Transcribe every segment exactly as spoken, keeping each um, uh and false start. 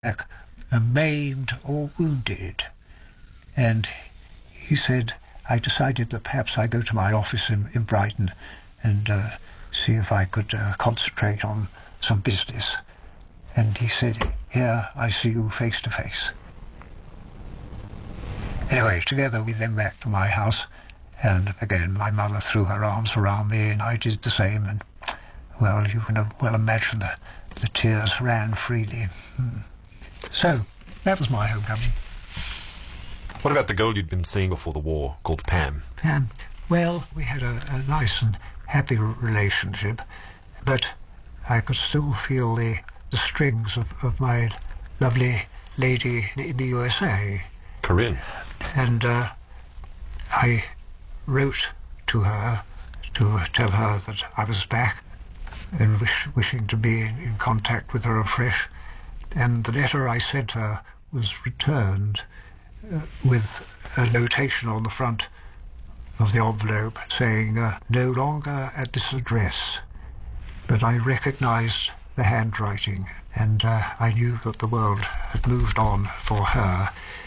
back maimed or wounded. And he said, I decided that perhaps I go to my office in, in Brighton and uh, see if I could uh, concentrate on some business. And he said, here, I see you face to face. Anyway, together we then back to my house, and again my mother threw her arms around me and I did the same, and well, you can well imagine the, the tears ran freely. Hmm. So, that was my homecoming. What about the girl you'd been seeing before the war, called Pam? Pam, well, we had a, a nice and happy relationship, but I could still feel the, the strings of, of my lovely lady in the U S A. Corinne. And uh, I wrote to her to tell her that I was back and wish, wishing to be in, in contact with her afresh. And the letter I sent her was returned uh, with a notation on the front of the envelope saying, uh, no longer at this address. But I recognized the handwriting, and uh, I knew that the world had moved on for her.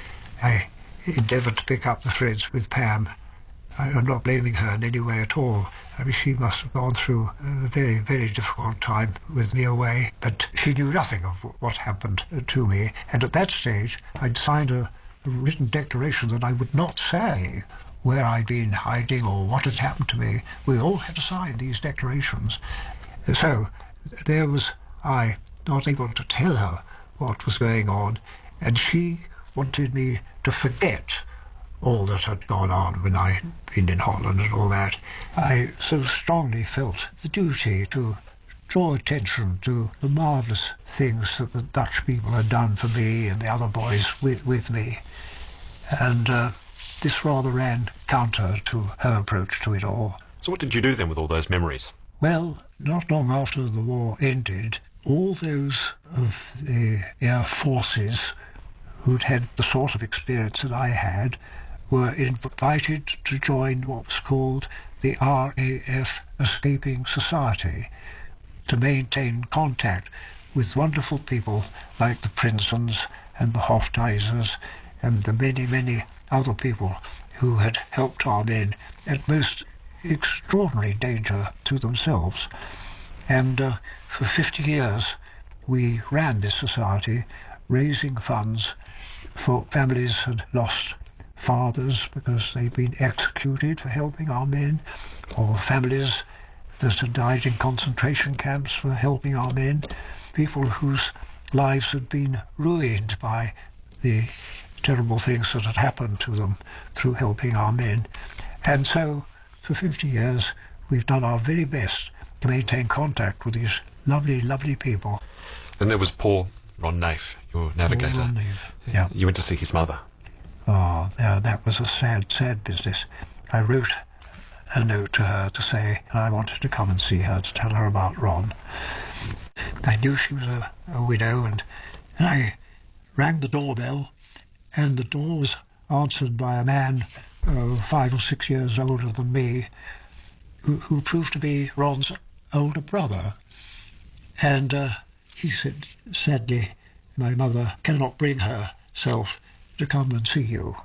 I endeavoured to pick up the threads with Pam. I'm not blaming her in any way at all. I mean, she must have gone through a very, very difficult time with me away, but she knew nothing of what happened to me. And at that stage, I'd signed a, a written declaration that I would not say where I'd been hiding or what had happened to me. We all had to sign these declarations. So there was I, not able to tell her what was going on, and she wanted me to forget all that had gone on when I'd been in Holland and all that. I so strongly felt the duty to draw attention to the marvellous things that the Dutch people had done for me and the other boys with, with me. And uh, this rather ran counter to her approach to it all. So what did you do then with all those memories? Well, not long after the war ended, all those of the air forces who'd had the sort of experience that I had were invited to join what was called the R A F Escaping Society, to maintain contact with wonderful people like the Prinsons and the Hofteisers and the many, many other people who had helped our men at most extraordinary danger to themselves. And uh, for fifty years we ran this society, raising funds for families who had lost fathers because they'd been executed for helping our men, or families that had died in concentration camps for helping our men, people whose lives had been ruined by the terrible things that had happened to them through helping our men. And so for fifty years we've done our very best to maintain contact with these lovely, lovely people. Then there was poor Ron Naif, your navigator. Ron Naif, yeah. You went to see his mother. Oh, yeah, that was a sad, sad business. I wrote a note to her to say I wanted to come and see her, to tell her about Ron. I knew she was a, a widow, and I rang the doorbell, and the door was answered by a man uh, five or six years older than me, who, who proved to be Ron's older brother. And uh, he said, sadly, my mother cannot bring herself to come and see you.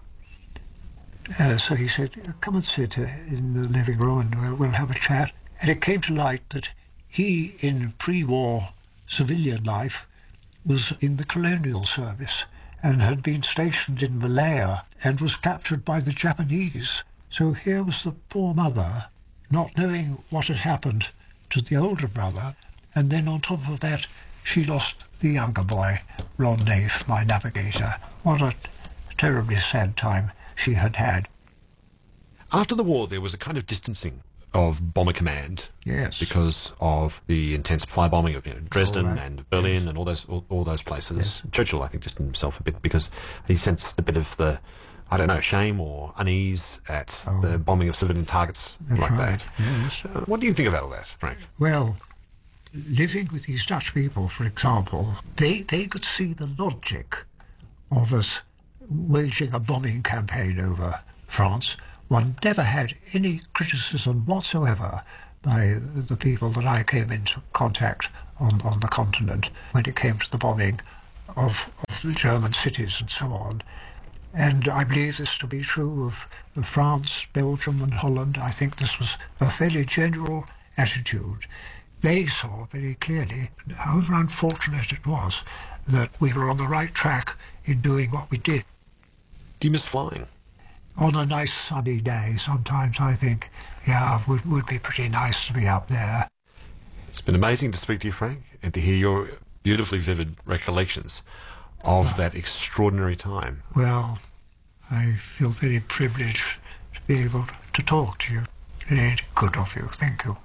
Uh, so he said, come and sit uh, in the living room and we'll, we'll have a chat. And it came to light that he, in pre-war civilian life, was in the colonial service and had been stationed in Malaya and was captured by the Japanese. So here was the poor mother, not knowing what had happened to the older brother, and then on top of that, she lost the younger boy, Ron Naif, my navigator. What a terribly sad time she had had. After the war, there was a kind of distancing of Bomber Command. Yes. Because of the intense firebombing of you know, Dresden All right. and Berlin Yes. and all those all, all those places. Yes. Churchill, I think, distanced himself a bit because he sensed a bit of the, I don't know, shame or unease at Oh. the bombing of civilian targets That's like right. that. Yes. Uh, what do you think about all that, Frank? Well, living with these Dutch people, for example, they, they could see the logic of us waging a bombing campaign over France. One never had any criticism whatsoever by the people that I came into contact on, on the continent when it came to the bombing of, of the German cities and so on. And I believe this to be true of, of France, Belgium and Holland. I think this was a fairly general attitude. They saw very clearly, however unfortunate it was, that we were on the right track in doing what we did. Do you miss flying? On a nice sunny day, sometimes I think, yeah, it would, would be pretty nice to be up there. It's been amazing to speak to you, Frank, and to hear your beautifully vivid recollections of that extraordinary time. Well, I feel very privileged to be able to talk to you. Very good of you. Thank you.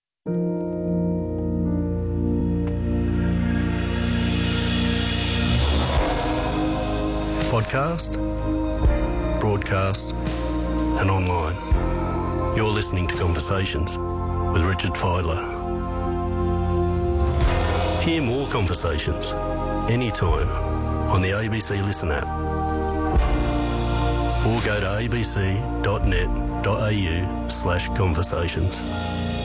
Podcast, broadcast, and online. You're listening to Conversations with Richard Fidler. Hear more conversations anytime on the A B C Listen app or go to abc.net.au slash conversations.